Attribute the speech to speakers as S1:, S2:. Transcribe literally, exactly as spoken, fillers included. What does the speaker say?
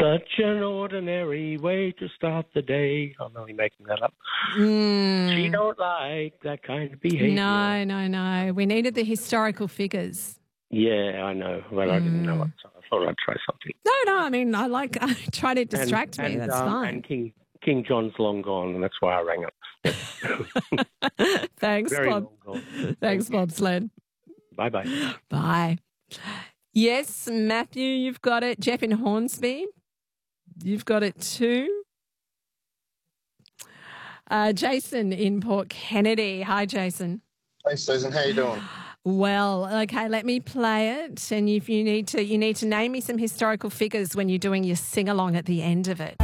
S1: Such an ordinary way to start the day. I'm only making that up.
S2: Mm.
S1: She don't like that kind of behaviour.
S2: No, no, no. We needed the historical figures.
S1: Yeah, I know, but I didn't know it, so I thought I'd try something.
S2: No, no, I mean, I like, I try to distract
S1: and,
S2: me.
S1: and,
S2: That's
S1: um,
S2: fine.
S1: And King King John's long gone, and that's why I rang up.
S2: Thanks,
S1: Very
S2: Bob.
S1: long gone.
S2: Thanks,
S1: Thank
S2: Bob Sled.
S1: Bye-bye.
S2: Bye. Yes, Matthew, you've got it. Jeff in Hornsby, you've got it too. Uh, Jason in Port Kennedy. Hi, Jason.
S3: Hey, Susan. How you doing?
S2: Well, okay, let me play it. And if you need to, you need to name me some historical figures when you're doing your sing-along at the end of it.